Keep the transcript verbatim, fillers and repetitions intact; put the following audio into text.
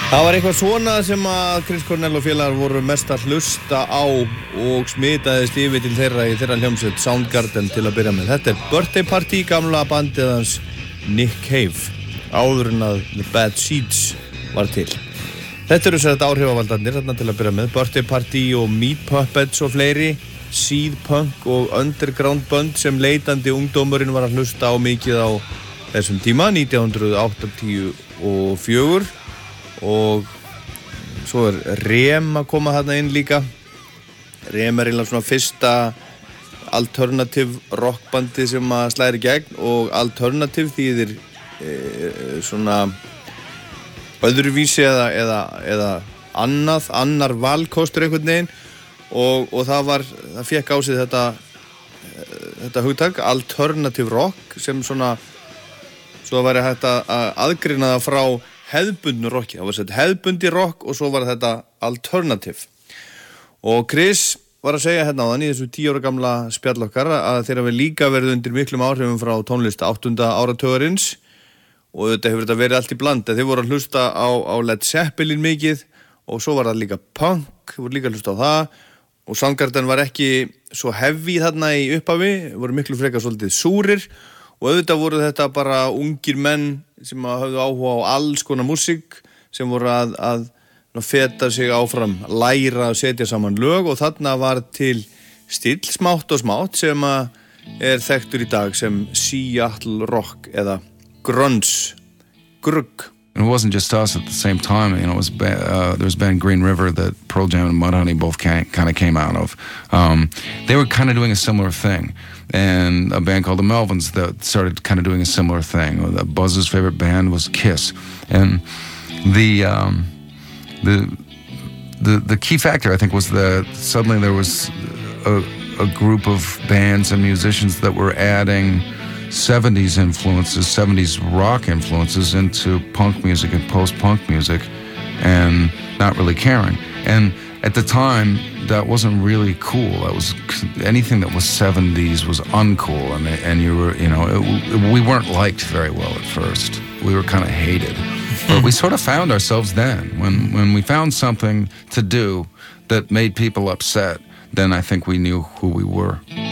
Það var eitthvað svona sem að Chris Cornell og félagar voru mest að hlusta á og smitaðist yfir til þeirra í þeirra hljómsveit Soundgarden til að byrja með. Þetta er Birthday Party, gamla bandið hans Nick Cave, áður en að The Bad Seeds var til. Þetta eru sér áhrifavaldarnir þarna til að byrja með, Birthday Party og Meat Puppets og fleiri, Seed Punk og Underground bönd sem leitandi ungdómurinn var að hlusta á mikið á þessum tíma, nítján hundruð áttatíu og fjögur. Og svo er Rem að koma þarna inn líka. Rem er eiginlega svona fyrsta alternative rockbandi sem að slæri gegn og alternative þýðir e, svona öðruvísi eða, eða, eða annað, annar valkostur einhvern veginn og, og það var, það fekk á sig þetta, þetta hugtak, alternative rock sem svona, svo væri hægt að aðgrina það frá hefðbundnu rocki. Það var sett hefðbundi rock og svo var þetta alternative. Og Chris var að segja hérna á þann í þessu tíu ára gamla spjall okkar að þeir hafi líka verið undir miklum áhrifum frá tónlist áttunda áratugarins og þetta hefur þetta verið allt í bland. Þeir voru að hlusta á, á Led Zeppelin mikið og svo var það líka punk, þeir voru líka að hlusta á það og Soundgarden var ekki svo heavy þarna í upphafi, voru miklu frekar svolítið súrir og auðvitað voru þetta bara ungir menn sem hafðu áhuga á alls konar músík sem voru að, að feta sig áfram, læra að setja saman lög og þarna var til stíll smátt og smátt sem er þekktur í dag sem Seattle rock eða grunge, grugg. And it wasn't just us at the same time, you know, it was uh, there was a band Green River that Pearl Jam and Mudhoney both kind of came out of. Um, they were kind of doing a similar thing. And a band called the Melvins that started kind of doing a similar thing. The Buzz's favorite band was Kiss. And the um, the the the key factor, I think, was that suddenly there was a, a group of bands and musicians that were adding seventies influences, seventies rock influences into punk music and post-punk music and not really caring. And at the time, that wasn't really cool. That was anything that was seventies was uncool, and and you were, you know, it, we weren't liked very well at first. We were kind of hated, but we sort of found ourselves then when when we found something to do that made people upset. Then I think we knew who we were.